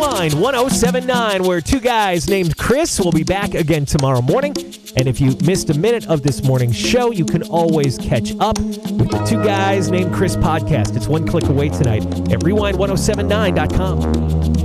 Rewind 1079, where two guys named Chris will be back again tomorrow morning. And if you missed a minute of this morning's show, you can always catch up with the Two Guys Named Chris podcast. It's one click away tonight at rewind1079.com.